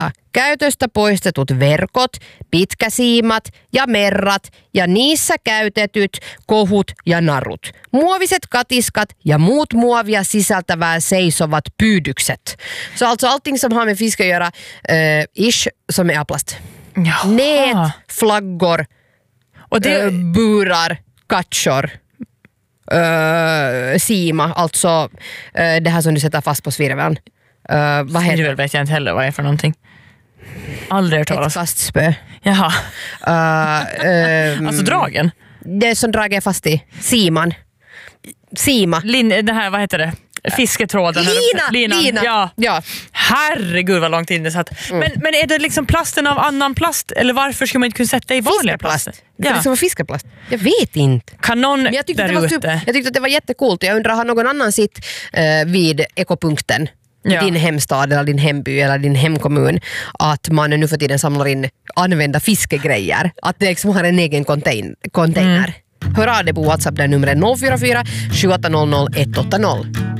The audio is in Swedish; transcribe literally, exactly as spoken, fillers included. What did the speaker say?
Käytöstä poistetut verkot, pitkäsiimat ja merrat ja niissä käytetyt kohut ja narut. Muoviset katiskat ja muut muovia sisältävää seisovat pyydykset. Så alltså allting som har med fisk att göra uh, ish som är av plast. Jaha. Nät, flaggor, och det... uh, burar, katschor. Uh, sima, alltså uh, det här som du sätter fast på svirveln. Uh, vad heter det? Vet jag inte heller vad det är för någonting. Aldrig hört talas. Ett kastspö. Jaha. Uh, um, alltså dragen? Det som dragen är fast i. Siman. Sima. Lin, det här, vad heter det? Fisketråden. Lina! Linan. Lina. Ja. ja. Herregud vad långt in det satt. Mm. Men, men är det liksom plasten av annan plast? Eller varför ska man inte kunna sätta i vanliga plast? Det är liksom fiskeplast. Jag vet inte. Kan någon jag tyckte, där det var ute? super, jag tyckte att det var jättecoolt. Jag undrar, har någon annan sitt eh, vid ekopunkten? Ja. Din hemstad eller din hemby eller din hemkommun, att man nu för tiden samlar in använda fiskegrejer, att det liksom har en egen contain- container. Mm. Hör av dig på WhatsApp där numret noll fyra fyra sju åtta noll noll ett åtta noll.